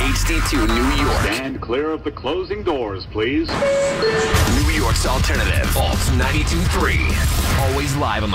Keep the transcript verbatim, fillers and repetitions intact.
H D two New York. Stand clear of the closing doors, please. New York's alternative. Alt ninety-two point three. Always live on the